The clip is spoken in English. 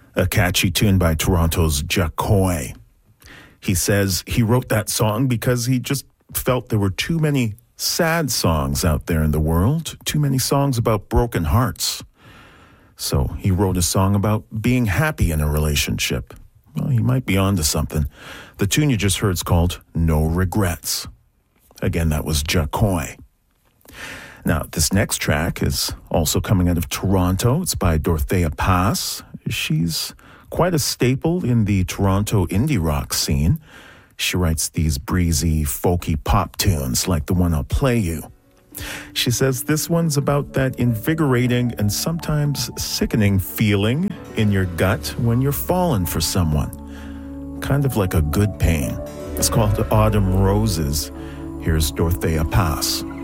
A catchy tune by Toronto's Jacoy. He says he wrote that song because he just felt there were too many sad songs out there in the world, too many songs about broken hearts. So he wrote a song about being happy in a relationship. Well, he might be onto something. The tune you just heard is called No Regrets. Again, that was Jacoy. Now, this next track is also coming out of Toronto. It's by Dorothea Pass. She's quite a staple in the Toronto indie rock scene. She writes these breezy, folky pop tunes like the one I'll play you. She says this one's about that invigorating and sometimes sickening feeling in your gut when you're falling for someone. Kind of like a good pain. It's called Autumn Roses. Here's Dorothea Pass.